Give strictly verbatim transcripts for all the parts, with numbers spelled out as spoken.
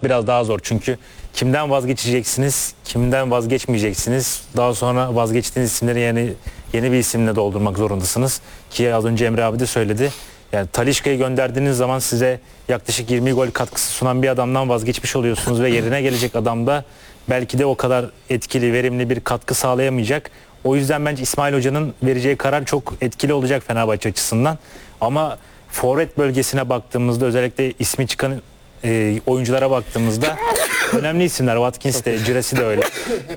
anlamak biraz daha zor. Çünkü kimden vazgeçeceksiniz, kimden vazgeçmeyeceksiniz. Daha sonra vazgeçtiğiniz isimleri yeni, yeni bir isimle doldurmak zorundasınız. Ki az önce Emre abi de söyledi. Yani Talisca'yı gönderdiğiniz zaman size yaklaşık yirmi gol katkısı sunan bir adamdan vazgeçmiş oluyorsunuz ve yerine gelecek adam da belki de o kadar etkili, verimli bir katkı sağlayamayacak. O yüzden bence İsmail Hoca'nın vereceği karar çok etkili olacak Fenerbahçe açısından. Ama forvet bölgesine baktığımızda, özellikle ismi çıkan e, oyunculara baktığımızda önemli isimler. Watkins de, Giresi de öyle.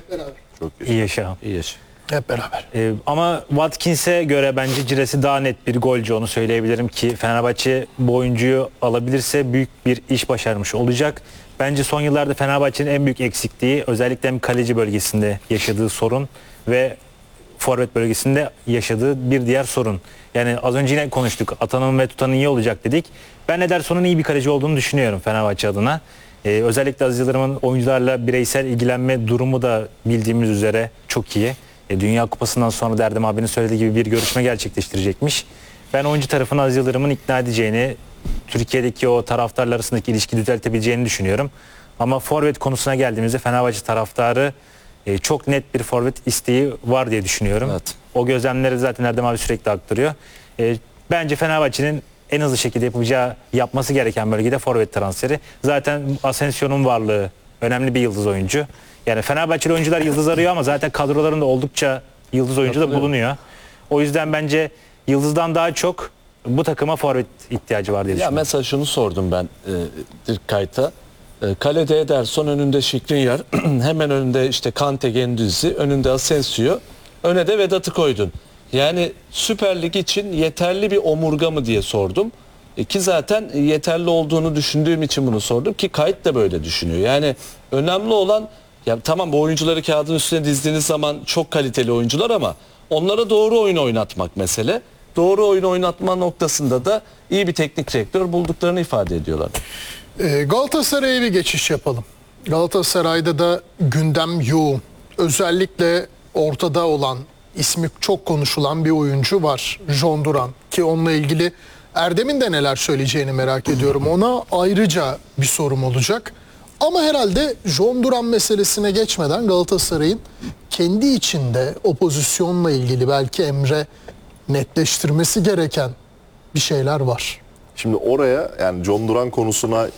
Çok İyi yaşa. İyi yaş. Hep beraber. Ee, ama Watkins'e göre bence Giresi daha net bir golcü, onu söyleyebilirim ki Fenerbahçe bu oyuncuyu alabilirse büyük bir iş başarmış olacak. Bence son yıllarda Fenerbahçe'nin en büyük eksikliği özellikle hem kaleci bölgesinde yaşadığı sorun ve forvet bölgesinde yaşadığı bir diğer sorun. Yani az önce yine konuştuk. Atanın ve tutanın iyi olacak dedik. Ben Ederson'un iyi bir kaleci olduğunu düşünüyorum Fenerbahçe adına. Ee, özellikle Aziz Yıldırım'ın oyuncularla bireysel ilgilenme durumu da bildiğimiz üzere çok iyi. E, Dünya Kupası'ndan sonra Erdem abinin söylediği gibi bir görüşme gerçekleştirecekmiş. Ben oyuncu tarafını Aziz Yıldırım'ın ikna edeceğini, Türkiye'deki o taraftarlar arasındaki ilişki düzeltebileceğini düşünüyorum. Ama forvet konusuna geldiğimizde Fenerbahçe taraftarı e, çok net bir forvet isteği var diye düşünüyorum. Evet. O gözlemleri zaten Erdem abi sürekli aktarıyor. E, bence Fenerbahçe'nin en hızlı şekilde yapacağı, yapması gereken bölgede forvet transferi. Zaten Asensio'nun varlığı önemli bir yıldız oyuncu. Yani Fenerbahçeli oyuncular yıldız arıyor ama zaten kadrolarında oldukça yıldız oyuncu da bulunuyor. O yüzden bence yıldızdan daha çok bu takıma forvet ihtiyacı var diye Ya düşünüyorum. mesela şunu sordum ben e, Dirk Kuyt'a. E, kalede Ederson, önünde Skriniar, hemen önünde işte Kante, Guendouzi, önünde Asensio, öne de Vedat'ı koydun. Yani Süper Lig için yeterli bir omurga mı diye sordum. E, ki zaten yeterli olduğunu düşündüğüm için bunu sordum ki Kuyt da böyle düşünüyor. Yani önemli olan, ya tamam bu oyuncuları kağıdın üstüne dizdiğiniz zaman çok kaliteli oyuncular ama onlara doğru oyun oynatmak mesele. Doğru oyun oynatma noktasında da iyi bir teknik direktör bulduklarını ifade ediyorlar. Ee, Galatasaray'a bir geçiş yapalım. Galatasaray'da da gündem yoğun. Özellikle ortada olan, ismi çok konuşulan bir oyuncu var. John Duran. Ki onunla ilgili Erdem'in de neler söyleyeceğini merak ediyorum. Ona ayrıca bir sorum olacak. Ama herhalde John Duran meselesine geçmeden Galatasaray'ın kendi içinde o pozisyonla ilgili belki Emre netleştirmesi gereken bir şeyler var. Şimdi oraya, yani John Duran konusuna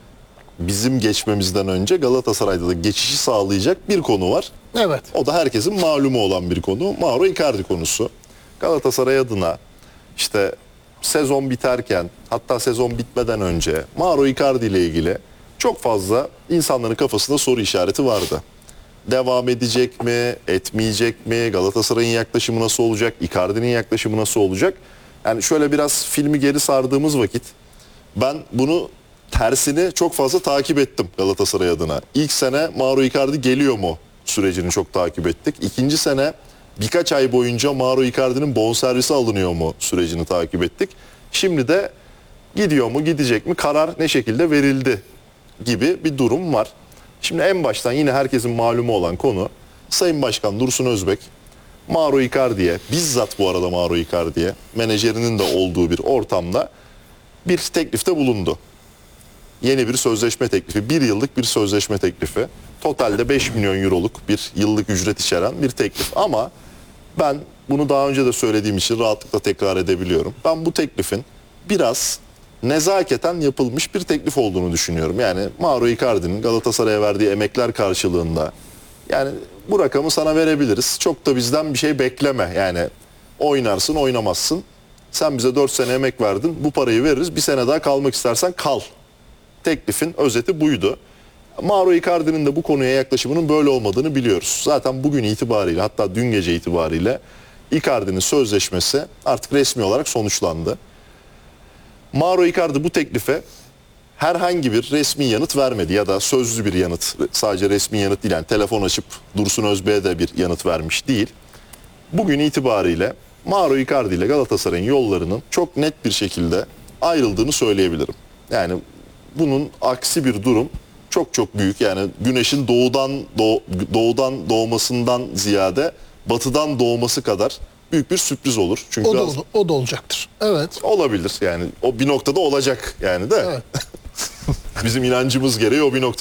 bizim geçmemizden önce Galatasaray'da da geçişi sağlayacak bir konu var. Evet. O da herkesin malumu olan bir konu. Mauro Icardi konusu. Galatasaray adına işte sezon biterken, hatta sezon bitmeden önce Mauro Icardi ile ilgili çok fazla insanların kafasında soru işareti vardı. Devam edecek mi, etmeyecek mi? Galatasaray'ın yaklaşımı nasıl olacak? Icardi'nin yaklaşımı nasıl olacak? Yani şöyle biraz filmi geri sardığımız vakit ben bunu tersini çok fazla takip ettim Galatasaray adına. İlk sene Mauro Icardi geliyor mu sürecini çok takip ettik. İkinci sene birkaç ay boyunca Mauro Icardi'nin bonservisi alınıyor mu sürecini takip ettik. Şimdi de gidiyor mu, gidecek mi, karar ne şekilde verildi gibi bir durum var. Şimdi en baştan yine herkesin malumu olan konu, Sayın Başkan Dursun Özbek Mauro Icardi'ye, bizzat bu arada Mauro Icardi'ye, menajerinin de olduğu bir ortamda bir teklifte bulundu. Yeni bir sözleşme teklifi, bir yıllık bir sözleşme teklifi. Totalde beş milyon euroluk bir yıllık ücret içeren bir teklif. Ama ben bunu daha önce de söylediğim için rahatlıkla tekrar edebiliyorum. Ben bu teklifin biraz nezaketen yapılmış bir teklif olduğunu düşünüyorum. Yani Mauro Icardi'nin Galatasaray'a verdiği emekler karşılığında, yani bu rakamı sana verebiliriz, çok da bizden bir şey bekleme. Yani oynarsın, oynamazsın. Sen bize dört sene emek verdin, bu parayı veririz, bir sene daha kalmak istersen kal. Teklifin özeti buydu. Mauro Icardi'nin de bu konuya yaklaşımının böyle olmadığını biliyoruz. Zaten bugün itibariyle, hatta dün gece itibariyle Icardi'nin sözleşmesi artık resmi olarak sonuçlandı. Mauro Icardi bu teklife herhangi bir resmi yanıt vermedi ya da sözlü bir yanıt, sadece resmi yanıt değil, yani telefon açıp Dursun Özbek'e de bir yanıt vermiş değil. Bugün itibariyle Mauro Icardi ile Galatasaray'ın yollarının çok net bir şekilde ayrıldığını söyleyebilirim. Yani bunun aksi bir durum çok çok büyük. Yani güneşin doğudan doğ, doğudan doğmasından ziyade batıdan doğması kadar büyük bir sürpriz olur. Çünkü O da, az- o da olacaktır. Evet. olabilir yani. O bir noktada olacak yani de. Evet. Bizim inancımız gereği o bir noktada